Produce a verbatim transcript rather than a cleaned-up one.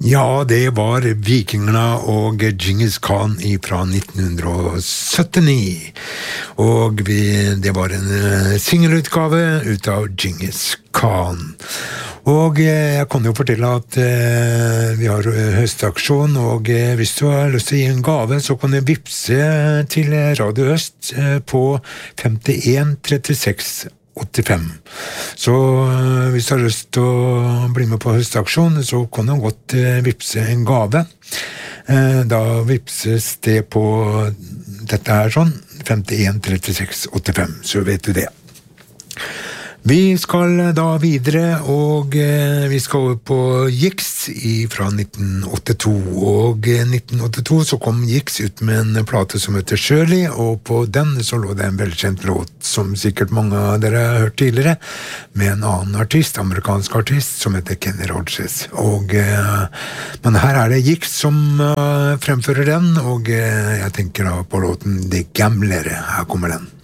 Ja, det var Vikingerne og Genghis Khan fra nitten syttini. Og vi, det var en singelutgave ut av Genghis Khan. Og jeg kan jo fortelle at eh, vi har høstaksjon, og eh, hvis du har lyst til å gi en gave, så kan du vipse til Radio Øst eh, på femtien trettiseks åttifem. Så eh, hvis du har lyst til å bli med på høstaksjon, så kan du godt eh, vipse en gave. Eh, da vipses det på dette her sånn, femtien trettiseks åttifem, så vet du det. Vi skal da videre, og eh, vi skal over på Gix fra nitten åttito, og i nitten åttito så kom Gix ut med en plate som heter Shirley, og på den så lå det en velkjent låt som sikkert mange av dere har hørt tidligere, med en annen artist, amerikansk artist, som heter Kenny Rogers. Og, eh, men her er det Gix som eh, fremfører den, og eh, jeg tenker da på låten The Gambler. Her kommer den.